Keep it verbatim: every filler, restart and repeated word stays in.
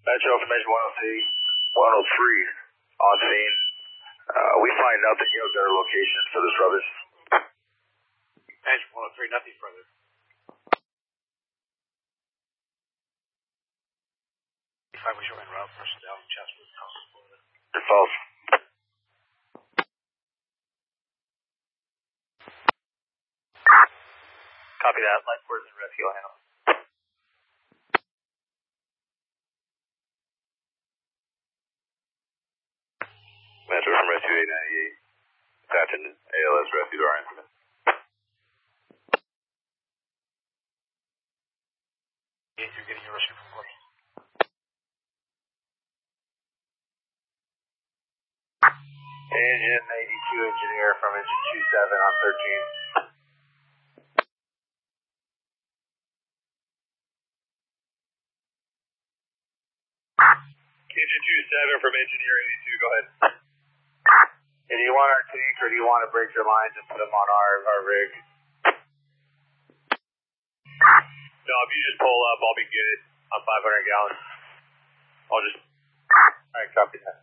Metro from Engine one oh three, one oh three on scene. Uh, we find nothing. You have their location for this rubbish. Engine one oh three, nothing further. Five was your en route, personnel in Chatsworth, Florida. You're false. Copy that. Life words and rescue handle. Metro from Rescue eight ninety-eight. Attaching A L S rescue to our instrument. You're getting your rescue from Courtney. Engine eighty-two engineer from engine two seven on thirteen. Engine two seven from engineer eighty-two, go ahead. Hey, do you want our tank or do you want to break your lines and put them on our, our rig? No, if you just pull up, I'll be good on five hundred gallons. I'll just, alright, copy that.